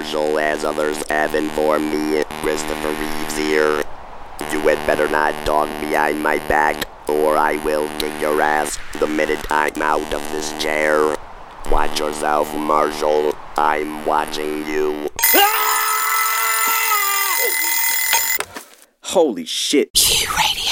Marshall, as others have informed me. Christopher Reeves here. You had better not talk behind my back, or I will kick your ass the minute I'm out of this chair. Watch yourself, Marshall. I'm watching you. Holy shit. Q Radio.